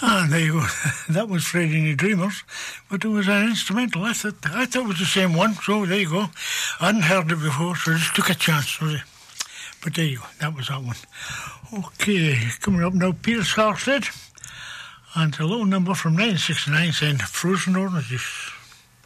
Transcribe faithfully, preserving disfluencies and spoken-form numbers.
Ah, there you go. That was Freddy and the Dreamers, but it was an instrumental. I thought, I thought it was the same one, so there you go. I hadn't heard it before, so I just took a chance. But there you go, that was that one. Okay, coming up now, Peter Scarstead, and a little number from nineteen sixty-nine saying Frozen Oranges.